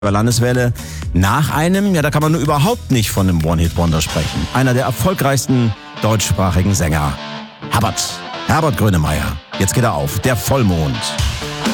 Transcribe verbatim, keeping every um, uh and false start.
Landeswelle nach einem, ja, da kann man nur überhaupt nicht von einem One-Hit-Wonder sprechen. Einer der erfolgreichsten deutschsprachigen Sänger. Herbert, Herbert Grönemeyer. Jetzt geht er auf, der Vollmond.